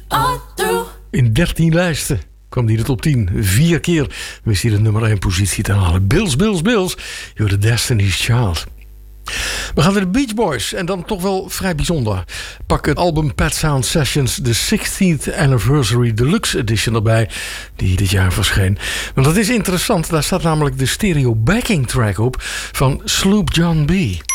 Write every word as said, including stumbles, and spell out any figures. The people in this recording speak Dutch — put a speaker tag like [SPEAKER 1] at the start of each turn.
[SPEAKER 1] In dertien lijsten kwam hij de top tien. Vier keer wist hij de nummer één positie te halen. Bills, Bills, Bills. You're the Destiny's Child. We gaan naar de Beach Boys. En dan toch wel vrij bijzonder. Pak het album Pet Sound Sessions. De sixtieth Anniversary Deluxe Edition erbij. Die dit jaar verscheen. Want dat is interessant. Daar staat namelijk de stereo backing track op van Sloop John B.